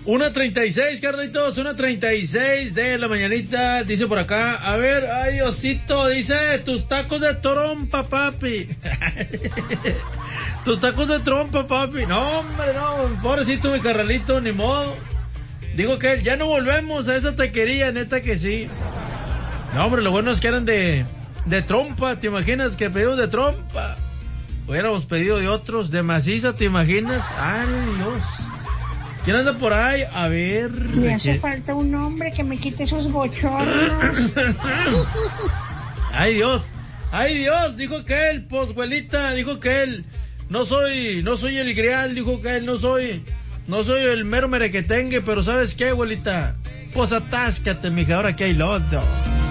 1:36, Carlitos, 1:36 de la mañanita, dice por acá, a ver, ay Diosito, dice, tus tacos de trompa, papi. Tus tacos de trompa, papi. No, hombre, no, pobrecito mi carnalito, ni modo. Digo que ya no volvemos a esa taquería, neta que sí. No, hombre, lo bueno es que eran de trompa, ¿te imaginas que pedimos de trompa? Hubiéramos pedido de otros, de maciza, ¿te imaginas? Ay, Dios. ¿Quién anda por ahí? A ver. Me hace falta un hombre que me quite esos bochornos. Ay, Dios, dijo que él, posguelita, dijo que él, no soy el grial, dijo que él, no soy el mero merequetengue, pero ¿sabes qué, abuelita? Pues atáscate, mija, ahora que hay lodo.